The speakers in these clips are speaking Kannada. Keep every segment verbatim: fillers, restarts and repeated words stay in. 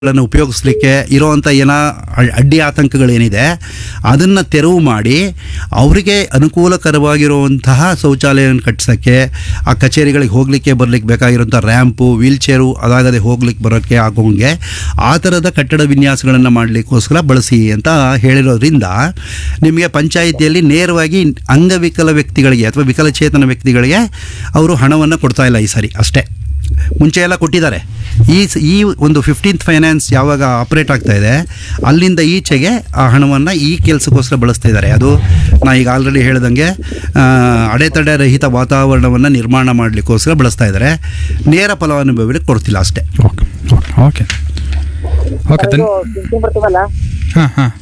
ಗಳನ್ನು ಉಪಯೋಗಿಸ್ಲಿಕ್ಕೆ ಇರೋವಂಥ ಏನೋ ಅಡ್ಡಿ ಆತಂಕಗಳೇನಿದೆ ಅದನ್ನು ತೆರವು ಮಾಡಿ ಅವರಿಗೆ ಅನುಕೂಲಕರವಾಗಿರುವಂತಹ ಶೌಚಾಲಯವನ್ನು ಕಟ್ಟಿಸೋಕ್ಕೆ, ಆ ಕಚೇರಿಗಳಿಗೆ ಹೋಗಲಿಕ್ಕೆ ಬರಲಿಕ್ಕೆ ಬೇಕಾಗಿರುವಂಥ ರ್ಯಾಂಪು, ವೀಲ್ ಚೇರು ಅದಾಗದೆ ಹೋಗ್ಲಿಕ್ಕೆ ಬರೋಕ್ಕೆ ಆಗೋಂಗೆ ಆ ಥರದ ಕಟ್ಟಡ ವಿನ್ಯಾಸಗಳನ್ನು ಮಾಡಲಿಕ್ಕೋಸ್ಕರ ಬಳಸಿ ಅಂತ ಹೇಳಿರೋದ್ರಿಂದ ನಿಮಗೆ ಪಂಚಾಯಿತಿಯಲ್ಲಿ ನೇರವಾಗಿ ಅಂಗವಿಕಲ ವ್ಯಕ್ತಿಗಳಿಗೆ ಅಥವಾ ವಿಕಲಚೇತನ ವ್ಯಕ್ತಿಗಳಿಗೆ ಅವರು ಹಣವನ್ನು ಕೊಡ್ತಾ ಇಲ್ಲ ಈ ಸಾರಿ ಅಷ್ಟೇ. ಮುಂಚೆ ಎಲ್ಲ ಕೊಟ್ಟಿದ್ದಾರೆ. ಈ ಈ ಒಂದು ಫಿಫ್ಟೀನ್ತ್ ಫೈನಾನ್ಸ್ ಯಾವಾಗ ಆಪ್ರೇಟ್ ಆಗ್ತಾ ಇದೆ ಅಲ್ಲಿಂದ ಈಚೆಗೆ ಆ ಹಣವನ್ನು ಈ ಕೆಲಸಕ್ಕೋಸ್ಕರ ಬಳಸ್ತಾ ಇದ್ದಾರೆ. ಅದು ನಾ ಈಗ ಆಲ್ರೆಡಿ ಹೇಳ್ದಂಗೆ ಅಡೆತಡೆ ರಹಿತ ವಾತಾವರಣವನ್ನು ನಿರ್ಮಾಣ ಮಾಡಲಿಕ್ಕೋಸ್ಕರ ಬಳಸ್ತಾ ಇದ್ದಾರೆ. ನೇರ ಫಲಾನುಭವಿಗಳಿಗೆ ಕೊಡ್ತಿಲ್ಲ ಅಷ್ಟೇ. ಓಕೆ ಓಕೆ ಓಕೆ ಹಾಂ ಹಾಂ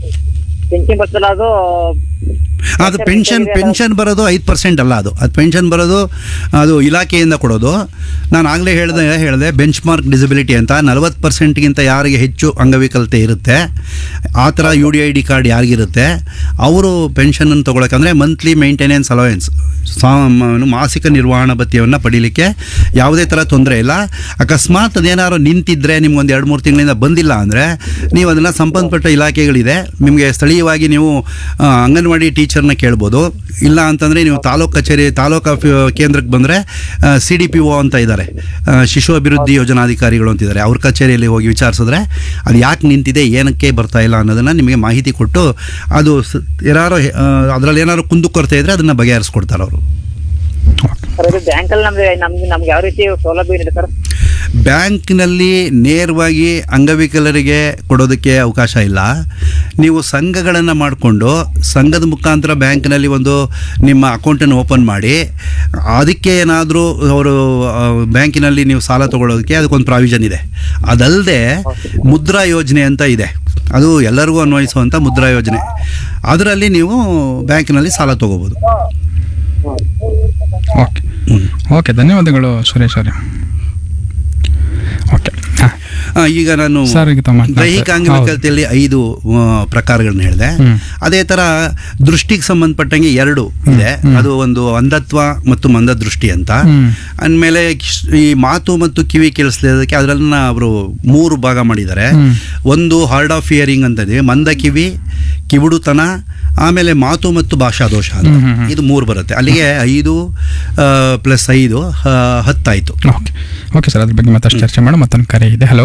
ಅದು ಪೆನ್ಷನ್ ಪೆನ್ಷನ್ ಬರೋದು ಐದು ಪರ್ಸೆಂಟ್ ಅಲ್ಲ, ಅದು ಅದು ಪೆನ್ಷನ್ ಬರೋದು ಅದು ಇಲಾಖೆಯಿಂದ ಕೊಡೋದು. ನಾನು ಆಗಲೇ ಹೇಳಿದೆ ಹೇಳಿದೆ ಬೆಂಚ್ ಮಾರ್ಕ್ ಡಿಸಬಿಲಿಟಿ ಅಂತ ನಲವತ್ತು ಪರ್ಸೆಂಟ್ಗಿಂತ ಯಾರಿಗೆ ಹೆಚ್ಚು ಅಂಗವಿಕಲತೆ ಇರುತ್ತೆ ಆ ಥರ you D I D card ಯಾರಿಗಿರುತ್ತೆ ಅವರು ಪೆನ್ಷನನ್ನು ತೊಗೊಳಕ್ಕಂದರೆ ಮಂತ್ಲಿ ಮೇಂಟೆನೆನ್ಸ್ ಅಲವೆನ್ಸ್ ಸಾ ಮಾಸಿಕ ನಿರ್ವಹಣಾ ಭತ್ಯವನ್ನು ಪಡೀಲಿಕ್ಕೆ ಯಾವುದೇ ಥರ ತೊಂದರೆ ಇಲ್ಲ. ಅಕಸ್ಮಾತ್ ಅದೇನಾದ್ರು ನಿಂತಿದ್ದರೆ ನಿಮ್ಗೊಂದು ಎರಡು ಮೂರು ತಿಂಗಳಿಂದ ಬಂದಿಲ್ಲ ಅಂದರೆ ನೀವು ಅದನ್ನು ಸಂಬಂಧಪಟ್ಟ ಇಲಾಖೆಗಳಿದೆ, ನಿಮಗೆ ಸ್ಥಳೀಯವಾಗಿ ನೀವು ಅಂಗನವಾಡಿ ಟೀಚರ್ನ ಕೇಳ್ಬೋದು. ಇಲ್ಲ ಅಂತಂದರೆ ನೀವು ತಾಲೂಕು ಕಚೇರಿ ತಾಲೂಕು ಕೇಂದ್ರಕ್ಕೆ ಬಂದರೆ ಸಿ ಡಿ ಪಿ ಒ ಅಂತ ಇದ್ದಾರೆ, ಶಿಶು ಅಭಿವೃದ್ಧಿ ಯೋಜನಾಧಿಕಾರಿಗಳು ಅಂತಿದ್ದಾರೆ, ಅವ್ರ ಕಚೇರಿಯಲ್ಲಿ ಹೋಗಿ ವಿಚಾರಿಸಿದ್ರೆ ಅದು ಯಾಕೆ ನಿಂತಿದೆ, ಏನಕ್ಕೆ ಬರ್ತಾ ಇಲ್ಲ ಅನ್ನೋದನ್ನು ನಿಮಗೆ ಮಾಹಿತಿ ಕೊಟ್ಟು ಅದು ಏನಾರು ಅದರಲ್ಲಿ ಏನಾದ್ರು ಕುಂದುಕೊರತೆ ಇದ್ದರೆ ಅದನ್ನು ಬಗೆಹರಿಸ್ಕೊಡ್ತಾರೆ ಅವರು. ಬ್ಯಾಂಕ್ನಲ್ಲಿ ನೇರವಾಗಿ ಅಂಗವಿಕಲರಿಗೆ ಕೊಡೋದಕ್ಕೆ ಅವಕಾಶ ಇಲ್ಲ. ನೀವು ಸಂಘಗಳನ್ನು ಮಾಡಿಕೊಂಡು ಸಂಘದ ಮುಖಾಂತರ ಬ್ಯಾಂಕ್ನಲ್ಲಿ ಒಂದು ನಿಮ್ಮ ಅಕೌಂಟನ್ನು ಓಪನ್ ಮಾಡಿ ಅದಕ್ಕೆ ಏನಾದರೂ ಅವರು ಬ್ಯಾಂಕಿನಲ್ಲಿ ನೀವು ಸಾಲ ತೊಗೊಳ್ಳೋದಕ್ಕೆ ಅದಕ್ಕೊಂದು ಪ್ರಾವಿಷನ್ ಇದೆ. ಅದಲ್ಲದೆ ಮುದ್ರಾ ಯೋಜನೆ ಅಂತ ಇದೆ, ಅದು ಎಲ್ಲರಿಗೂ ಅನ್ವಯಿಸುವಂಥ ಮುದ್ರಾ ಯೋಜನೆ, ಅದರಲ್ಲಿ ನೀವು ಬ್ಯಾಂಕಿನಲ್ಲಿ ಸಾಲ ತೊಗೋಬೋದು. ಓಕೆ ಓಕೆ ಧನ್ಯವಾದಗಳು ಸುರೇಶ್ ಅವರೇ. ಓಕೆ ಈಗ ನಾನು ದೈಹಿಕ ಅಂಗವಿಕಲತೆಯಲ್ಲಿ ಐದು ಪ್ರಕಾರಗಳನ್ನ ಹೇಳಿದೆ. ಅದೇ ಥರ ದೃಷ್ಟಿಗೆ ಸಂಬಂಧಪಟ್ಟಂಗೆ ಎರಡು ಇದೆ, ಅದು ಒಂದು ಅಂಧತ್ವ ಮತ್ತು ಮಂದದೃಷ್ಟಿ ಅಂತ. ಅಂದಮೇಲೆ ಈ ಮಾತು ಮತ್ತು ಕಿವಿ ಕೇಳಿಸ್ಲಿಕ್ಕೆ ಅದರನ್ನ ಅವರು ಮೂರು ಭಾಗ ಮಾಡಿದ್ದಾರೆ. ಒಂದು ಹಾರ್ಡ್ ಆಫ್ ಹಿಯರಿಂಗ್ ಅಂತಂದ್ರೆ ಮಂದ ಕಿವಿ, ಕಿವುಡುತನ, ಆಮೇಲೆ ಮಾತು ಮತ್ತು ಭಾಷಾದೋಷ ಅಂತ ಇದು ಮೂರು ಬರುತ್ತೆ. ಅಲ್ಲಿಗೆ ಐದು ಪ್ಲಸ್ ಐದು ಹತ್ತಾಯಿತು. ಓಕೆ ಓಕೆ ಸರ್, ಅದ್ರ ಬಗ್ಗೆ ಮತ್ತಷ್ಟು ಚರ್ಚೆ ಮಾಡೋ ಮತ್ತೊಂದು ಕರೆ ಇದೆ. ಹಲೋ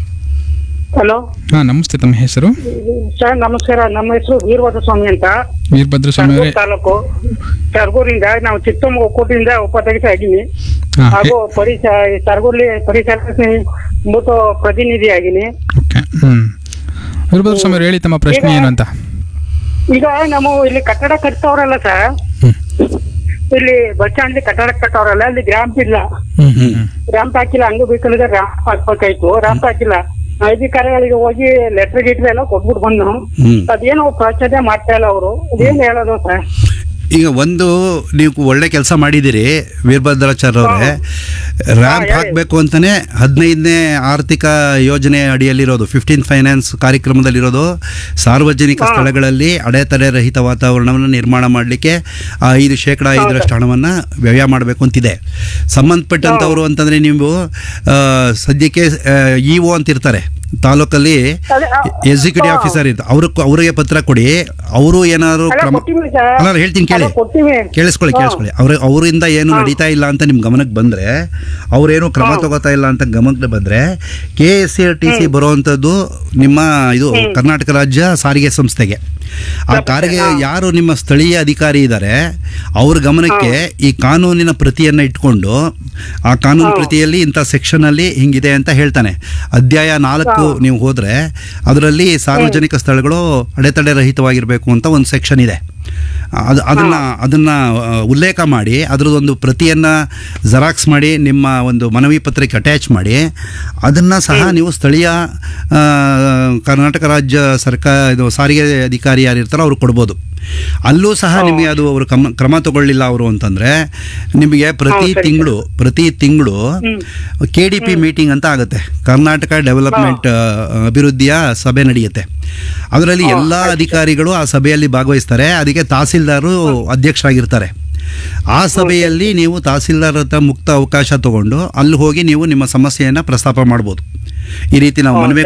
ಹಲೋ ಹಾಂ ನಮಸ್ತೆ, ತಮ್ಮ ಹೆಸರು? ಸರ್ ನಮಸ್ಕಾರ, ನಮ್ಮ ಹೆಸರು ವೀರಭದ್ರ ಸ್ವಾಮಿ ಅಂತ, ವೀರಭದ್ರ ಸ್ವಾಮಿ ಅವರೇ, ತಾಲೂಕು ಸರ್ಗೂರಿಂದ. ನಾವು ಚಿತ್ತಮ್ಮ ಒಕ್ಕೂಟದಿಂದ ಉಪಾಧ್ಯಕ್ಷ ಆಗಿನಿ, ಹಾಗೂ ಪರಿಸರ ಸರ್ಗೂರ್ಲಿ ಪರಿಸರ ಮೂತ ಪ್ರತಿನಿಧಿ ಆಗಿನಿ. ಓಕೆ ಹ್ಮ್ ವೀರಭದ್ರ ಸ್ವಾಮಿ ಹೇಳಿ ತಮ್ಮ ಪ್ರಶ್ನೆ ಏನು ಅಂತ. ಈಗ ನಾವು ಇಲ್ಲಿ ಕಟ್ಟಡ ಕಟ್ತವ್ರಲ್ಲ ಸರ್, ಇಲ್ಲಿ ಬಸ್ ಸ್ಟ್ಯಾಂಡ್ ಕಟ್ಟಡ ಕಟ್ಟವ್ರಲ್ಲ, ಅಲ್ಲಿ ರ್ಯಾಂಪ್ ಇಲ್ಲ, ರ್ಯಾಂಪ್ ಹಾಕಿಲ್ಲ. ಅಂಗವಿಕಲರಿಗೆ ರ್ಯಾಂಪ್ ಹಾಕ್ಬೇಕಾಯ್ತು, ರ್ಯಾಂಪ್ ಹಾಕಿಲ್ಲ. ಅಧಿಕಾರಿಗಳಿಗೆ ಹೋಗಿ ಲೆಟರ್ ಗಿಟ್ರ್ ಎಲ್ಲ ಕೊಟ್ಬಿಟ್ಟು ಬಂದು ಅದೇನೋ ಪ್ರಚನೆ ಮಾಡ್ತಾ ಇಲ್ಲ ಅವರು, ಅದೇನು ಹೇಳೋದು ಸರ್? ಈಗ ಒಂದು ನೀವು ಒಳ್ಳೆ ಕೆಲಸ ಮಾಡಿದ್ದೀರಿ ವೀರಭದ್ರಾಚಾರ್ಯ ಅವರೇ, ರ್ಯಾಂಪ್ ಹಾಕಬೇಕು ಅಂತಲೇ ಹದಿನೈದನೇ ಆರ್ಥಿಕ ಯೋಜನೆ ಅಡಿಯಲ್ಲಿರೋದು ಫಿಫ್ಟೀನ್ ಫೈನಾನ್ಸ್ ಕಾರ್ಯಕ್ರಮದಲ್ಲಿರೋದು ಸಾರ್ವಜನಿಕ ಸ್ಥಳಗಳಲ್ಲಿ ಅಡೆತಡೆ ರಹಿತ ವಾತಾವರಣವನ್ನು ನಿರ್ಮಾಣ ಮಾಡಲಿಕ್ಕೆ ಐದು ಶೇಕಡ ಐದರಷ್ಟು ಹಣವನ್ನು ವ್ಯಯ ಮಾಡಬೇಕು ಅಂತಿದೆ. ಸಂಬಂಧಪಟ್ಟಂಥವ್ರು ಅಂತಂದರೆ ನೀವು ಸದ್ಯಕ್ಕೆ ಇ ಒ ಅಂತಿರ್ತಾರೆ ತಾಲೂಕಲ್ಲಿ, ಎಕ್ಸಿಕ್ಯೂಟಿವ್ ಆಫೀಸರ್ ಇರ್ತಾರೆ, ಅವ್ರ ಅವರಿಗೆ ಪತ್ರ ಕೊಡಿ. ಅವರು ಏನಾದ್ರು ಕ್ರಮ ಅಲ್ಲ ಹೇಳ್ತೀನಿ ಕೇಳಿ ಕೇಳಿಸ್ಕೊಳ್ಳಿ ಕೇಳಿಸ್ಕೊಳ್ಳಿ ಅವ್ರ ಅವರಿಂದ ಏನು ನಡೀತಾ ಇಲ್ಲ ಅಂತ ನಿಮ್ಮ ಗಮನಕ್ಕೆ ಬಂದರೆ, ಅವರೇನು ಕ್ರಮ ತಗೋತಾ ಇಲ್ಲ ಅಂತ ಗಮನಕ್ಕೆ ಬಂದರೆ K S C R T C ಬರುವಂಥದ್ದು ನಿಮ್ಮ ಇದು ಕರ್ನಾಟಕ ರಾಜ್ಯ ಸಾರಿಗೆ ಸಂಸ್ಥೆಗೆ. ಆ ಕಾರಿಗೆ ಯಾರು ನಿಮ್ಮ ಸ್ಥಳೀಯ ಅಧಿಕಾರಿ ಇದ್ದಾರೆ ಅವ್ರ ಗಮನಕ್ಕೆ ಈ ಕಾನೂನಿನ ಪ್ರತಿಯನ್ನು ಇಟ್ಕೊಂಡು ಆ ಕಾನೂನು ಪ್ರತಿಯಲ್ಲಿ ಇಂಥ ಸೆಕ್ಷನಲ್ಲಿ ಹಿಂಗಿದೆ ಅಂತ ಹೇಳ್ತಾನೆ. ಅಧ್ಯಾಯ ನಾಲ್ಕು ನೀವು ಹೋದರೆ ಅದರಲ್ಲಿ ಸಾರ್ವಜನಿಕ ಸ್ಥಳಗಳು ಅಡೆತಡೆ ರಹಿತವಾಗಿರಬೇಕು ಅಂತ ಒಂದು ಸೆಕ್ಷನ್ ಇದೆ. ಅದು ಅದನ್ನು ಅದನ್ನು ಉಲ್ಲೇಖ ಮಾಡಿ ಅದರದೊಂದು ಪ್ರತಿಯನ್ನು ಜೆರಾಕ್ಸ್ ಮಾಡಿ ನಿಮ್ಮ ಒಂದು ಮನವಿ ಪತ್ರಕ್ಕೆ ಅಟ್ಯಾಚ್ ಮಾಡಿ ಅದನ್ನು ಸಹ ನೀವು ಸ್ಥಳೀಯ ಕರ್ನಾಟಕ ರಾಜ್ಯ ಸರ್ಕಾರ ಇದು ಸಾರಿಗೆ ಅಧಿಕಾರಿ ಯಾರಿರ್ತಾರೋ ಅವ್ರು ಕೊಡ್ಬೋದು. ಅಲ್ಲೂ ಸಹ ನಿಮಗೆ ಅದು ಅವರು ಕ್ರಮ ಕ್ರಮ ತಗೊಳ್ಳಿಲ್ಲ ಅವರು ಅಂತಂದರೆ ನಿಮಗೆ ಪ್ರತಿ ತಿಂಗಳು ಪ್ರತಿ ತಿಂಗಳು ಕೆ ಡಿ ಪಿ ಮೀಟಿಂಗ್ ಅಂತ ಆಗುತ್ತೆ, ಕರ್ನಾಟಕ ಡೆವಲಪ್ಮೆಂಟ್ ಅಭಿವೃದ್ಧಿಯ ಸಭೆ ನಡೆಯುತ್ತೆ. ಅದರಲ್ಲಿ ಎಲ್ಲ ಅಧಿಕಾರಿಗಳು ಆ ಸಭೆಯಲ್ಲಿ ಭಾಗವಹಿಸ್ತಾರೆ. ಅದಕ್ಕೆ ತಹಸೀಲ್ದಾರು ಅಧ್ಯಕ್ಷರಾಗಿರ್ತಾರೆ. ಆ ಸಭೆಯಲ್ಲಿ ನೀವು ತಹಸೀಲ್ದಾರ್ ಹತ್ರ ಮುಕ್ತ ಅವಕಾಶ ತಗೊಂಡು ಅಲ್ಲಿ ಹೋಗಿ ನೀವು ನಿಮ್ಮ ಸಮಸ್ಯೆಯನ್ನು ಪ್ರಸ್ತಾಪ ಮಾಡ್ಬೋದು. ಈ ರೀತಿ ನಾವು ಹ್ಮ್, ಮನವಿ